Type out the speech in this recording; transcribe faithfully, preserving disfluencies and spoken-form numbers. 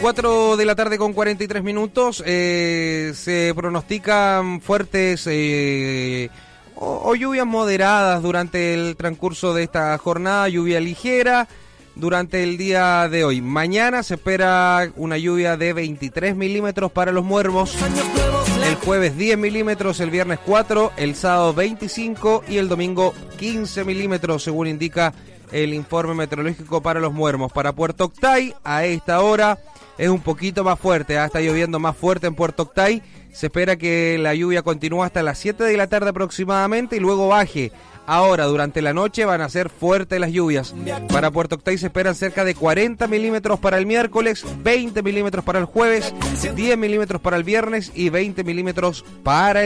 cuatro de la tarde con cuarenta y tres minutos. Eh, se pronostican fuertes eh, o, o lluvias moderadas durante el transcurso de esta jornada, lluvia ligera durante el día de hoy. Mañana se espera una lluvia de veintitrés milímetros para Los Muermos, el jueves diez milímetros, el viernes cuatro, el sábado veinticinco y el domingo quince milímetros, según indica el informe meteorológico para Los Muermos. Para Puerto Octay, a esta hora es un poquito más fuerte, ¿eh? Está lloviendo más fuerte en Puerto Octay. Se espera que la lluvia continúe hasta las siete de la tarde aproximadamente y luego baje. Ahora, durante la noche van a ser fuertes las lluvias. Para Puerto Octay se esperan cerca de cuarenta milímetros para el miércoles, veinte milímetros para el jueves, diez milímetros para el viernes y veinte milímetros para el